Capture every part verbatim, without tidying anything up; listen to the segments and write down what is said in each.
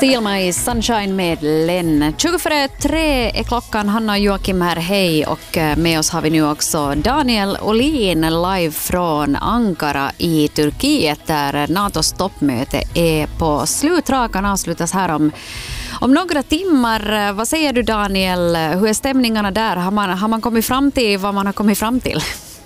Stilma i Sunshine med Len. tjugo före tre är klockan. Hanna och Joakim här, hej. Och med oss har vi nu också Daniel Olin live från Ankara i Turkiet, där NATOs toppmöte är på slutrakan, avslutas här om, om några timmar. Vad säger du, Daniel? Hur är stämningarna där? Har man, har man kommit fram till vad man har kommit fram till?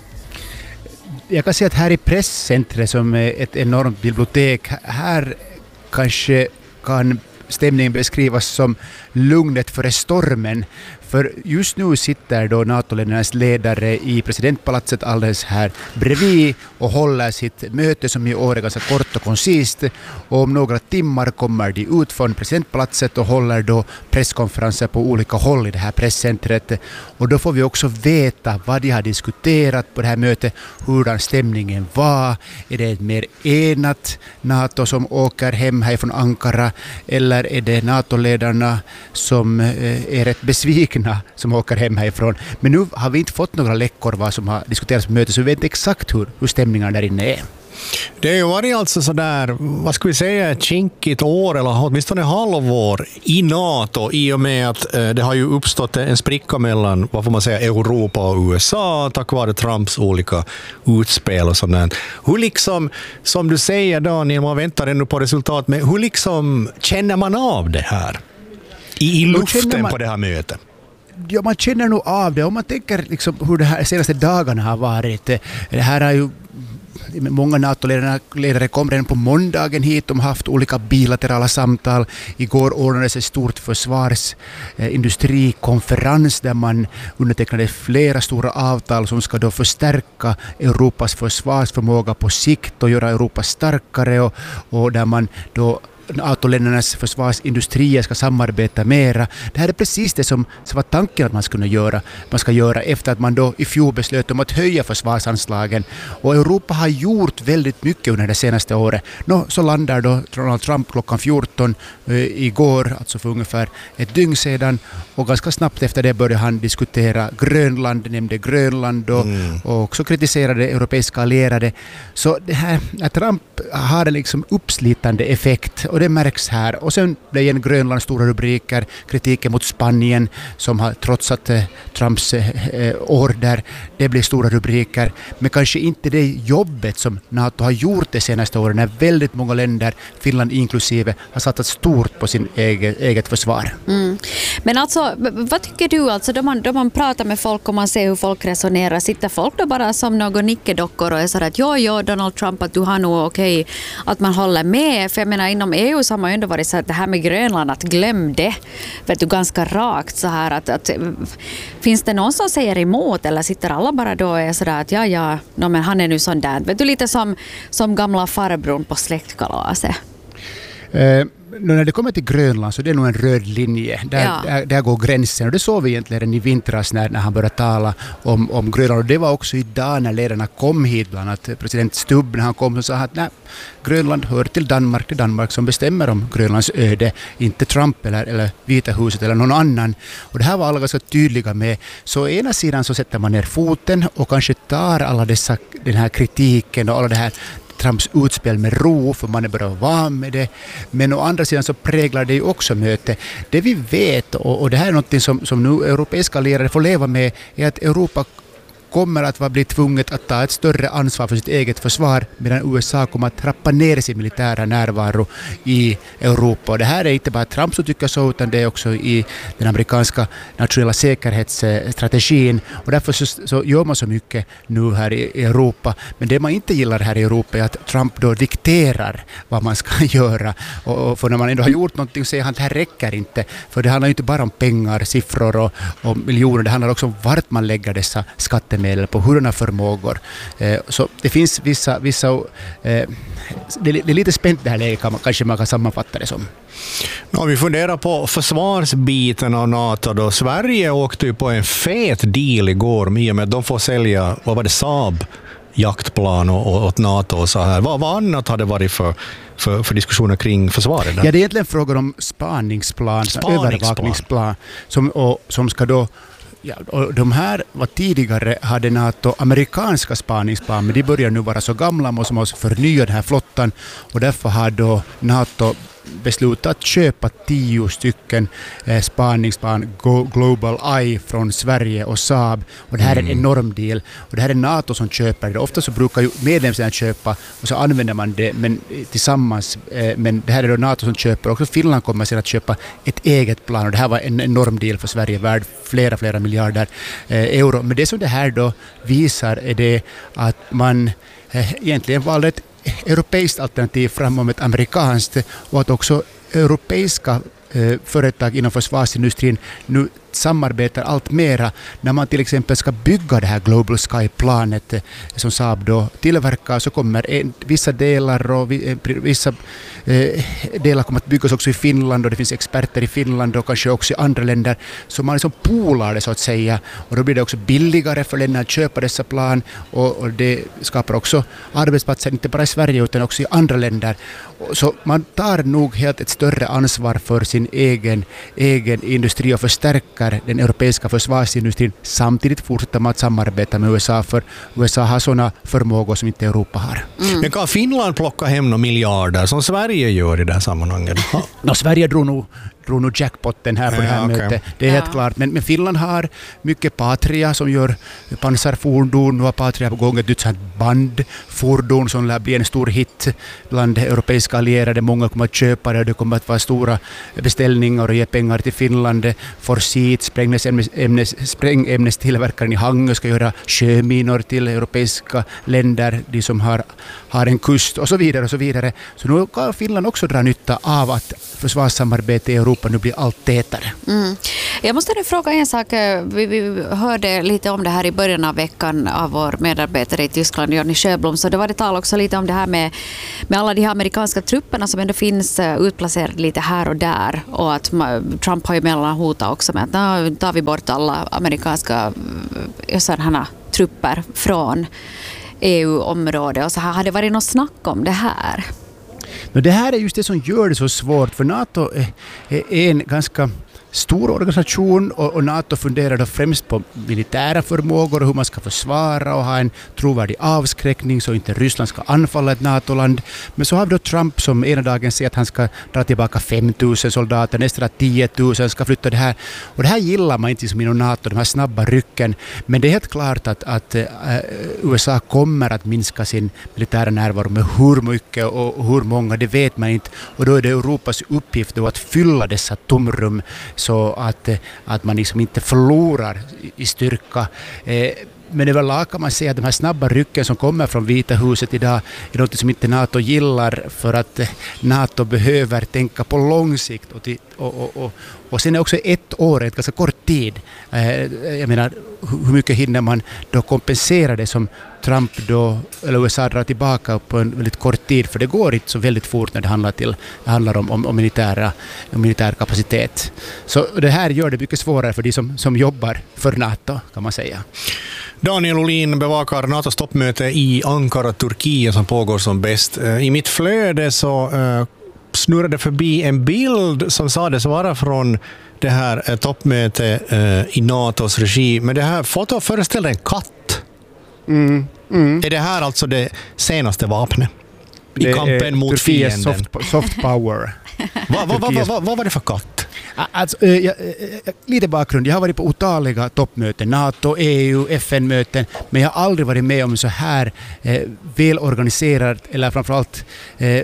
Jag kan säga att här i presscentret, som är ett enormt bibliotek, här kanske kan stämningen beskrivas som lugnet före stormen. För just nu sitter då NATO-ländernas ledare i presidentpalatset alldeles här bredvid och håller sitt möte, som i år är ganska kort och koncist. Och om några timmar kommer de ut från presidentpalatset och håller då presskonferenser på olika håll i det här presscentret. Och då får vi också veta vad de har diskuterat på det här mötet, hurdan stämningen var. Är det ett mer enat NATO som åker hem här från Ankara, eller är det NATO-ledarna som är rätt besvikna som åker hem härifrån? Men nu har vi inte fått några läckor vad som har diskuterats på mötet, så vi vet inte exakt hur, hur stämningen där inne är. Det har ju varit alltså sådär, vad ska vi säga, ett kinkigt år eller åtminstone halvår i NATO, i och med att eh, det har ju uppstått en spricka mellan, vad får man säga, Europa och U S A tack vare Trumps olika utspel och sådär. Hur liksom, som du säger Daniel, man väntar ännu på resultat, men hur liksom känner man av det här i, i luften man på det här mötet? Ja, man känner nog av det. Om man tänker liksom hur det här senaste dagarna har varit. Det här har ju många NATO-ledare kom redan på måndagen hit. De har haft olika bilaterala samtal. Igår ordnades ett stort försvarsindustrikonferens där man undertecknade flera stora avtal som ska då förstärka Europas försvarsförmåga på sikt och göra Europa starkare, och, och där man då NATO-ländernas försvarsindustrier ska samarbeta mera. Det här är precis det som, som var tanken att man skulle göra. Man ska göra efter att man då i fjol beslöt om att höja försvarsanslagen. Och Europa har gjort väldigt mycket under det senaste året. Nå, så landar då Donald Trump klockan fjorton eh, igår, alltså för ungefär ett dygn sedan. Och ganska snabbt efter det började han diskutera Grönland, nämnde Grönland och, mm. och också kritiserade europeiska allierade. Så det här, att Trump har en liksom uppslitande effekt. Och det märks här. Och sen blev igen Grönland stora rubriker. Kritiken mot Spanien som har trotsat eh, Trumps eh, order. Det blir stora rubriker. Men kanske inte det jobbet som NATO har gjort de senaste åren, när väldigt många länder, Finland inklusive, har satsat stort på sin eget, eget försvar. Mm. Men alltså, vad tycker du? Alltså, då, man, då man pratar med folk och man ser hur folk resonerar, sitter folk då bara som någon nickedockor och är så att ja, ja, Donald Trump, att du har nog okej okay, att man håller med? För jag menar, inom E U så har man ju ändå varit så att det här med Grönland, att glöm det, vet du, ganska rakt så här att, att finns det någon som säger emot, eller sitter alla bara då och är sådär att ja, ja, no, men han är nu sån där, vet du, lite som, som gamla farbrorn på släktkalaset. Eh. När det kommer till Grönland så det är nog en röd linje. Där, ja. där, där går gränsen. Och det såg vi egentligen i vintras när, när han började tala om, om Grönland. Och det var också idag när ledarna kom hit. Bland annat president Stubb, när han kom och sa att nej, Grönland hör till Danmark. Det är Danmark som bestämmer om Grönlands öde. Inte Trump eller, eller Vita huset eller någon annan. Och det här var alla ganska tydliga med. Så ena sidan så sätter man ner foten och kanske tar alla dessa, den här kritiken och alla det här Trumps utspel med ro, för man är bara van med det. Men å andra sidan så präglar det ju också möte. Det vi vet, och, och det här är något som, som nu europeiska allierade får leva med, är att Europa kommer att bli tvunget att ta ett större ansvar för sitt eget försvar, medan U S A kommer att trappa ner sin militära närvaro i Europa. Och det här är inte bara Trump som tycker så, utan det är också i den amerikanska nationella säkerhetsstrategin. Och därför så, så gör man så mycket nu här i Europa. Men det man inte gillar här i Europa är att Trump då dikterar vad man ska göra. Och, och för när man ändå har gjort någonting så säger han att det här räcker inte. För det handlar ju inte bara om pengar, siffror och, och miljoner. Det handlar också om vart man lägger dessa skatter medel på hurdana förmågor. Eh, så det finns vissa, vissa eh, det, det är lite spänt det här läget, kan man, kanske man kan sammanfatta det som. Ja, vi funderar på försvarsbiten av NATO då. Sverige åkte ju på en fet deal igår i och med att de får sälja, vad var det, Saab jaktplan och, och, åt NATO och så här. Vad, vad annat hade varit för För, för diskussioner kring försvaret? Där? Ja, det är egentligen frågan om spaningsplan, spaningsplan. övervakningsplan som, och, som ska då. Ja, och de här var tidigare hade NATO amerikanska spaningsplan, men de börjar nu vara så gamla, måste man förnya den här flottan, och därför har då NATO beslutat att köpa tio stycken eh, spaningsplan Go- Global Eye från Sverige och Saab. Och det här mm. är en enorm deal. Och det här är NATO som köper det. Ofta så brukar ju medlemsländerna köpa och så använder man det men, tillsammans. Eh, men det här är då NATO som köper. Också Finland kommer sedan att köpa ett eget plan. Och det här var en enorm deal för Sverige, värd flera, flera miljarder eh, euro. Men det som det här då visar är det att man eh, egentligen valde ett europeiskt alternativ framom ett amerikanskt och att också europeiska eh, företag inom försvarsindustrin nu samarbetar allt mera när man till exempel ska bygga det här Global Sky-planet eh, som Saab då tillverkar, så kommer en, vissa delar och vi, eh, vissa eh, delar kommer att byggas också i Finland och det finns experter i Finland och kanske också i andra länder, så man liksom poolar det så att säga och då blir det också billigare för länderna att köpa dessa plan och, och det skapar också arbetsplatser inte bara i Sverige utan också i andra länder. Så man tar nog helt ett större ansvar för sin egen, egen industri och förstärker den europeiska försvarsindustrin. Samtidigt fortsätter man att samarbeta med U S A för U S A har sådana förmågor som inte Europa har. Mm. Men kan Finland plocka hem några miljarder som Sverige gör i det här sammanhanget? no, Sverige drog nog drog nog jackpotten här på ja, det här okay. mötet. Det är ja. helt klart. Men, men Finland har mycket Patria som gör pansarfordon. Nu har Patria på gång ett sånt bandfordon som lär bli en stor hit bland europeiska allierade. Många kommer att köpa det och det kommer att vara stora beställningar och ge pengar till Finland. Forsit, sprängämnes, sprängämnestillverkaren i Hangö ska göra sjöminor till europeiska länder, de som har, har en kust och så vidare och så vidare. Så nu kan Finland också dra nytta av att försvarssamarbete i Europa nu blir allt tätare. Mm. Jag måste nu fråga en sak. Vi, vi hörde lite om det här i början av veckan av vår medarbetare i Tyskland, Jonny Sjöblom, så det var det tal också lite om det här med, med alla de här amerikanska trupperna som ändå finns utplacerade lite här och där och att Trump har ju mellan hotat också med att nu tar vi bort alla amerikanska sådana trupper från E U-området och så här har det varit något snack om det här. Men det här är just det som gör det så svårt, för NATO är en ganska stor organisation och, och NATO funderar då främst på militära förmågor och hur man ska försvara och ha en trovärdig avskräckning så inte Ryssland ska anfalla ett NATO-land. Men så har vi då Trump som ena dagen säger att han ska dra tillbaka fem tusen soldater, nästa dag tio tusen ska flytta det här. Och det här gillar man inte som inom NATO, de här snabba rycken. Men det är helt klart att, att uh, U S A kommer att minska sin militära närvaro med hur mycket och hur många, det vet man inte. Och då är det Europas uppgift då att fylla dessa tomrum så att, att man liksom inte förlorar i styrka. Eh, men överlag kan man säga att de här snabba rycken som kommer från Vita huset idag är något som inte NATO gillar, för att NATO behöver tänka på lång sikt och, och, och, och, och sen är också ett år ett ganska kort tid. Eh, jag menar, hur mycket hinner man då kompensera det som Trump då, eller U S A drar tillbaka på en väldigt kort tid, för det går inte så väldigt fort när det handlar, till, det handlar om, om, om, militära, om militär kapacitet. Så det här gör det mycket svårare för de som, som jobbar för NATO, kan man säga. Daniel Olin bevakar NATOs toppmöte i Ankara, Turkiet som pågår som bäst. I mitt flöde så uh, snurrade förbi en bild som sades vara från det här uh, toppmötet uh, i NATOs regi. Men det här fotot föreställer en katt. Mm, mm. Är det här alltså det senaste vapnet i det kampen mot Turkiets fienden? Soft, soft power. Vad va, va, va, va, va var det för katt? Alltså, äh, äh, lite bakgrund. Jag har varit på otaliga toppmöten, NATO, E U, F N-möten, men jag har aldrig varit med om så här äh, välorganiserat eller framförallt äh,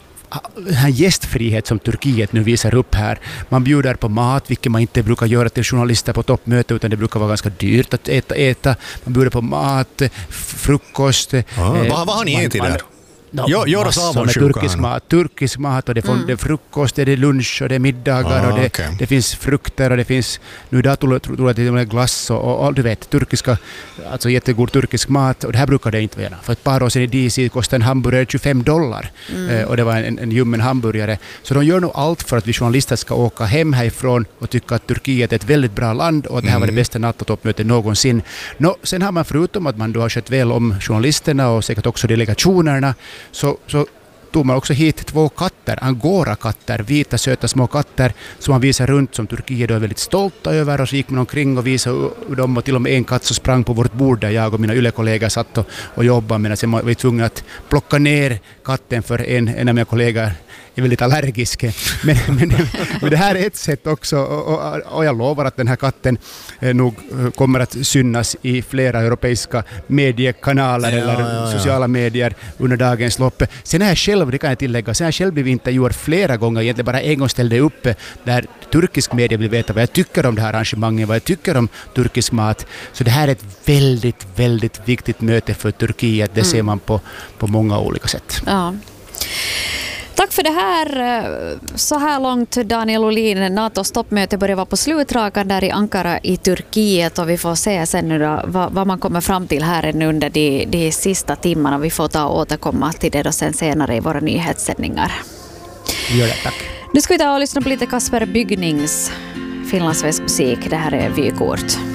den här gästfrihet som Turkiet nu visar upp här. Man bjuder på mat, vilket man inte brukar göra till journalister på toppmöte, utan det brukar vara ganska dyrt att äta. äta. Man bjuder på mat, frukost. Ah, eh, vad, vad har ni ätit där? No, ja, gör oss turkisk mat, turkisk mat och det, mm. det är frukost, det är lunch och det är middagar ah, och det, okay. det finns frukter och det finns, nu idag tror jag att det är glass och, och, och du vet, turkiska, alltså jättegod turkisk mat, och det här brukar det inte vara. För ett par år sedan i D C kostade en hamburgare tjugofem dollar mm. eh, och det var en, en ljummen hamburgare. Så de gör nog allt för att vi journalister ska åka hem härifrån och tycka att Turkiet är ett väldigt bra land och att det här mm. var det bästa NATO-toppmötet någonsin. Nå, sen har man förutom att man då har skött väl om journalisterna och säkert också delegationerna, Så, så tog man också hit två katter, angorakatter, vita söta små katter som man visar runt, som Turkiet är väldigt stolta över, och så gick man omkring och visade dem, och till och med en katt som sprang på vårt bord där jag och mina yle-kollegor satt och, och jobbade, men sen var vi tvungna att plocka ner katten för en, en av mina kollegor är väldigt allergisk. Men, men, men det här är ett sätt också, och, och, och jag lovar att den här katten eh, nog kommer att synas i flera europeiska mediekanaler ja, eller ja, ja. sociala medier under dagens lopp. Sen är jag själv, det kan jag tillägga, sen har jag själv blivit intervjuad flera gånger, egentligen bara en gång ställde upp där turkisk media vill veta vad jag tycker om det här arrangemanget, vad jag tycker om turkisk mat. Så det här är ett väldigt, väldigt viktigt möte för Turkiet. Det mm. ser man på, på många olika sätt. Ja. Tack för det här. Så här långt, Daniel Olin. NATOs toppmöte börjar vara på slutrakan där i Ankara i Turkiet, och vi får se sen nu då, vad, vad man kommer fram till här ännu under de, de sista timmarna. Vi får ta och återkomma till det då sen senare i våra nyhetssändningar. Gör det, tack. Nu ska vi ta och lyssna på lite Kasper Byggnings finlandssvensk musik. Det här är Vykort.